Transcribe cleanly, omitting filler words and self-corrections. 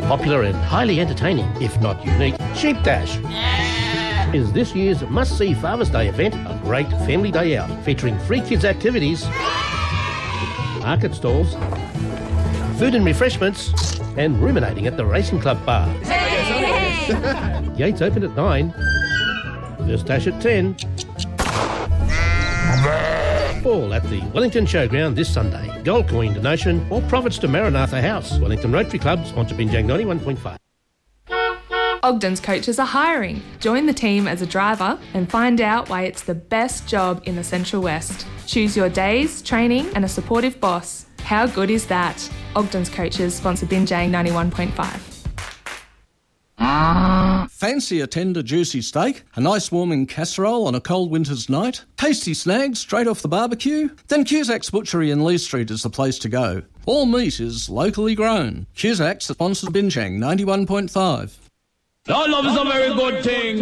popular and highly entertaining, if not unique, Sheep Dash is this year's must-see Father's Day event, a great family day out featuring free kids activities, market stalls, food and refreshments, and ruminating at the Racing Club bar. Gates open at 9, first dash at 10. All at the Wellington Showground this Sunday. Gold coin donation or profits to Maranatha House. Wellington Rotary Club, sponsor Binjang 91.5. Ogden's coaches are hiring. Join the team as a driver and find out why it's the best job in the Central West. Choose your days, training and a supportive boss. How good is that? Ogden's coaches sponsor Binjang 91.5. Fancy a tender, juicy steak? A nice warming casserole on a cold winter's night? Tasty snags straight off the barbecue? Then Cusack's Butchery in Lee Street is the place to go. All meat is locally grown. Cusack's sponsors Binjang 91.5. All love is a very good thing.